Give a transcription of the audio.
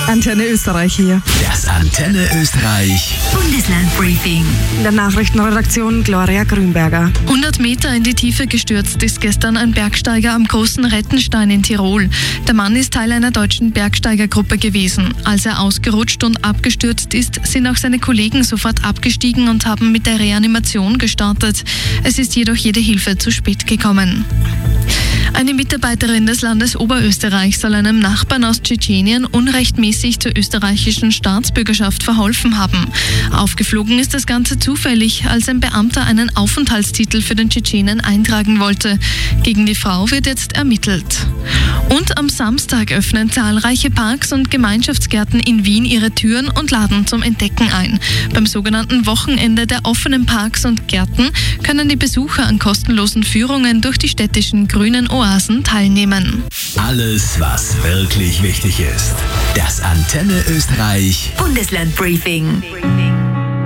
Antenne Österreich hier. Das Antenne Österreich Bundeslandbriefing. In der Nachrichtenredaktion Gloria Grünberger. 100 Meter in die Tiefe gestürzt ist gestern ein Bergsteiger am Großen Rettenstein in Tirol. Der Mann ist Teil einer deutschen Bergsteigergruppe gewesen. Als er ausgerutscht und abgestürzt ist, sind auch seine Kollegen sofort abgestiegen und haben mit der Reanimation gestartet. Es ist jedoch jede Hilfe zu spät gekommen. Eine Mitarbeiterin des Landes Oberösterreich soll einem Nachbarn aus Tschetschenien unrechtmäßig zur österreichischen Staatsbürgerschaft verholfen haben. Aufgeflogen ist das Ganze zufällig, als ein Beamter einen Aufenthaltstitel für den Tschetschenen eintragen wollte. Gegen die Frau wird jetzt ermittelt. Und am Samstag öffnen zahlreiche Parks und Gemeinschaftsgärten in Wien ihre Türen und laden zum Entdecken ein. Beim sogenannten Wochenende der offenen Parks und Gärten können die Besucher an kostenlosen Führungen durch die städtischen grünen Oasen teilnehmen. Alles, was wirklich wichtig ist. Das Antenne Österreich Bundeslandbriefing.